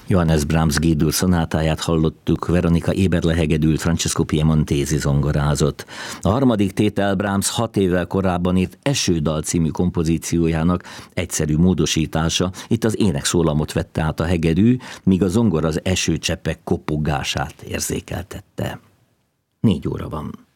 Johannes Brahms G-dur szonátáját hallottuk, Veronika Eberle hegedült, Francesco Piemontesi zongorázott. A harmadik tétel Brahms 6 évvel korábban írt Esődal című kompozíciójának egyszerű módosítása. Itt az énekszólamot vette át a hegedű, míg a zongora az esőcseppek kopogását érzékeltette. 4 óra van.